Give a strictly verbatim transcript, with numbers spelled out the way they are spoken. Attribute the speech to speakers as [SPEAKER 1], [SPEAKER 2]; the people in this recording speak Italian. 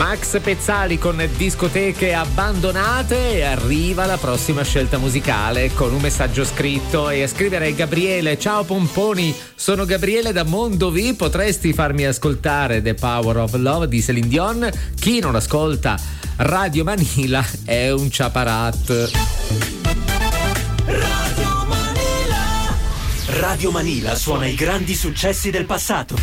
[SPEAKER 1] Max Pezzali con Discoteche abbandonate, e arriva la prossima scelta musicale con un messaggio scritto. E a scrivere è Gabriele. Ciao Pomponi, sono Gabriele da Mondovì, potresti farmi ascoltare The Power of Love di Celine Dion? Chi non ascolta Radio Manila è un ciaparat.
[SPEAKER 2] Radio Manila suona i grandi successi del passato.